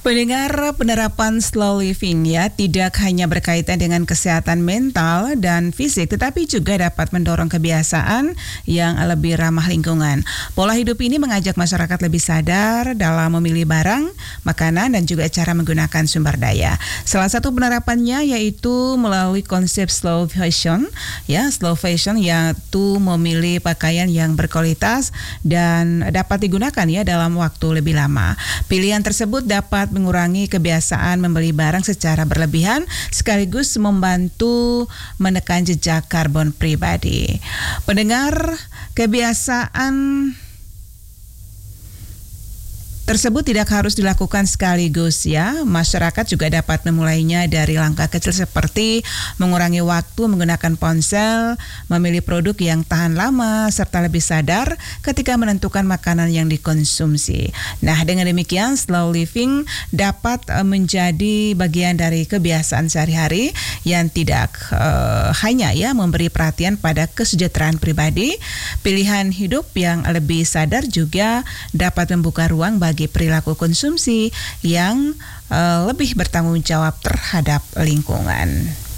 Pendengar, penerapan slow living ya tidak hanya berkaitan dengan kesehatan mental dan fisik, tetapi juga dapat mendorong kebiasaan yang lebih ramah lingkungan. Pola hidup ini mengajak masyarakat lebih sadar dalam memilih barang, makanan, dan juga cara menggunakan sumber daya. Salah satu penerapannya yaitu melalui konsep slow fashion, slow fashion yaitu memilih pakaian yang berkualitas dan dapat digunakan dalam waktu lebih lama. Pilihan tersebut dapat mengurangi kebiasaan membeli barang secara berlebihan sekaligus membantu menekan jejak karbon pribadi. Pendengar, kebiasaan tersebut tidak harus dilakukan sekaligus ya. Masyarakat juga dapat memulainya dari langkah kecil seperti mengurangi waktu menggunakan ponsel, memilih produk yang tahan lama, serta lebih sadar ketika menentukan makanan yang dikonsumsi. Nah, dengan demikian slow living dapat menjadi bagian dari kebiasaan sehari-hari yang tidak hanya memberi perhatian pada kesejahteraan pribadi. Pilihan hidup yang lebih sadar juga dapat membuka ruang bagi perilaku konsumsi yang lebih bertanggung jawab terhadap lingkungan.